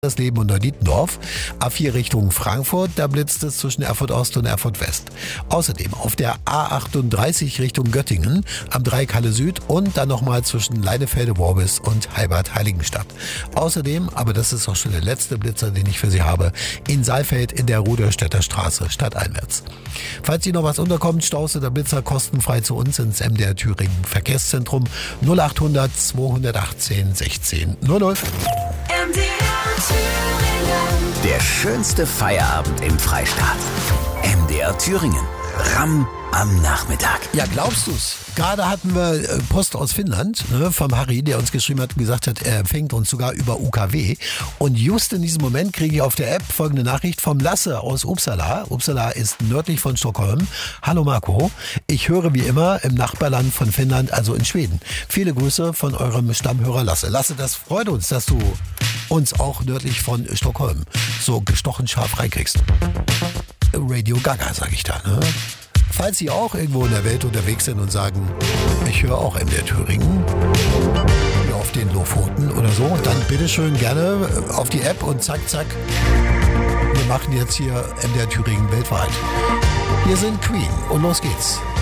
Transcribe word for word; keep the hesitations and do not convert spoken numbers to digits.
Das Leben in Neudietendorf. A vier Richtung Frankfurt, da blitzt es zwischen Erfurt Ost und Erfurt West. Außerdem auf der A achtunddreißig Richtung Göttingen, am Dreieck Halle Süd und dann nochmal zwischen Leinefelde-Worbis und Heibad-Heiligenstadt. Außerdem, aber das ist auch schon der letzte Blitzer, den ich für Sie habe, in Saalfeld in der Ruderstädter Straße, stadteinwärts. Falls Ihnen noch was unterkommt, Staus oder Blitzer kostenfrei zu uns ins M D R Thüringen Verkehrszentrum null achthundert zweihundertachtzehn sechzehn null null. M D R Thüringen. Der schönste Feierabend im Freistaat. M D R Thüringen. Ramm am Nachmittag. Ja, glaubst du's? Gerade hatten wir Post aus Finnland, ne, vom Harry, der uns geschrieben hat und gesagt hat, er empfängt uns sogar über U K W. Und just in diesem Moment kriege ich auf der App folgende Nachricht vom Lasse aus Uppsala. Uppsala ist nördlich von Stockholm. Hallo Marco, ich höre wie immer im Nachbarland von Finnland, also in Schweden. Viele Grüße von eurem Stammhörer Lasse. Lasse, das freut uns, dass du uns auch nördlich von Stockholm so gestochen scharf reinkriegst. Radio Gaga, sag ich da, ne? Falls Sie auch irgendwo in der Welt unterwegs sind und sagen, ich höre auch M D R Thüringen, hier auf den Lofoten oder so, dann bitteschön gerne auf die App und zack, zack, wir machen jetzt hier M D R Thüringen weltweit. Hier sind Queen und los geht's.